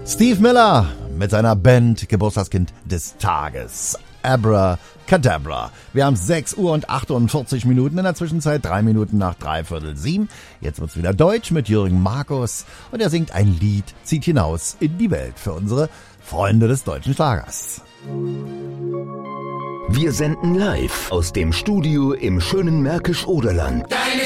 Steve Miller mit seiner Band Geburtstagskind des Tages. Abracadabra. Wir haben 6 Uhr und 48 Minuten, in der Zwischenzeit 3 Minuten nach 6:45. Jetzt wird's wieder Deutsch mit Jürgen Markus und er singt ein Lied, zieht hinaus in die Welt für unsere Freunde des deutschen Schlagers. Wir senden live aus dem Studio im schönen Märkisch-Oderland. Deine